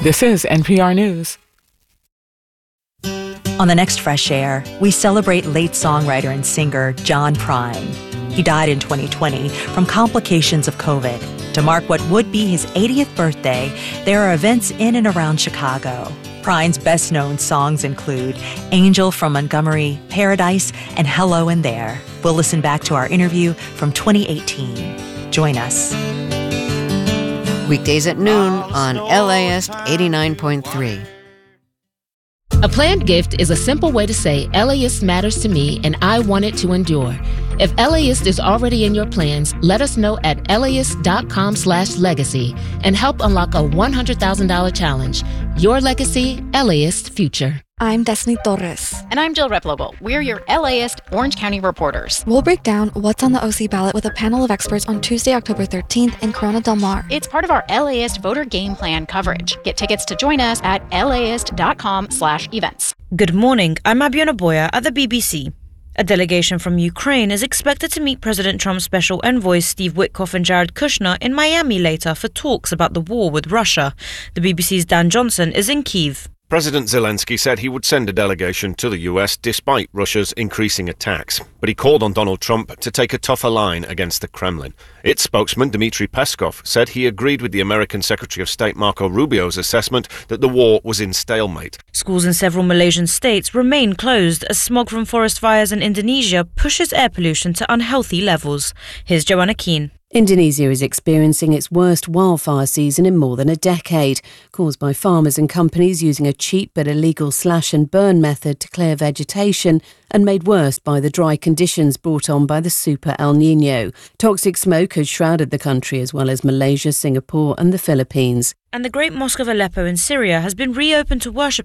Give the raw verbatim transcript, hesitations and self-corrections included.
This is N P R News. On the next Fresh Air, we celebrate late songwriter and singer John Prine. He died in twenty twenty from complications of COVID. To mark what would be his eightieth birthday, there are events in and around Chicago. Prine's best-known songs include Angel from Montgomery, Paradise, and Hello in There. We'll listen back to our interview from twenty eighteen. Join us. Weekdays at noon on L A S eighty-nine point three. A planned gift is a simple way to say LAist matters to me and I want it to endure. If LAist is already in your plans, let us know at laist.com slash legacy and help unlock a one hundred thousand dollars challenge. Your legacy, LAist future. I'm Destiny Torres. And I'm Jill Replogle. We're your LAist Orange County reporters. We'll break down what's on the O C ballot with a panel of experts on Tuesday, October thirteenth in Corona Del Mar. It's part of our LAist voter game plan coverage. Get tickets to join us at laist.com slash events. Good morning. I'm Abiona Boya at the B B C. A delegation from Ukraine is expected to meet President Trump's special envoys Steve Witkoff and Jared Kushner in Miami later for talks about the war with Russia. The B B C's Dan Johnson is in Kyiv. President Zelensky said he would send a delegation to the U S despite Russia's increasing attacks, but he called on Donald Trump to take a tougher line against the Kremlin. Its spokesman, Dmitry Peskov, said he agreed with the American Secretary of State Marco Rubio's assessment that the war was in stalemate. Schools in several Malaysian states remain closed as smog from forest fires in Indonesia pushes air pollution to unhealthy levels. Here's Joanna Keane. Indonesia is experiencing its worst wildfire season in more than a decade, caused by farmers and companies using a cheap but illegal slash and burn method to clear vegetation, and made worse by the dry conditions brought on by the Super El Niño. Toxic smoke has shrouded the country as well as Malaysia, Singapore and the Philippines. And the Great Mosque of Aleppo in Syria has been reopened to worship